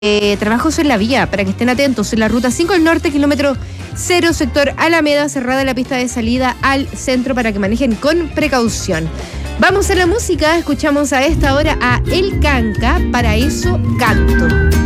trabajos en la vía, para que estén atentos. En la ruta 5 del norte, kilómetro 0, sector Alameda, cerrada la pista de salida al centro para que manejen con precaución. Vamos a la música, escuchamos a esta hora a El Canca, Para eso canto.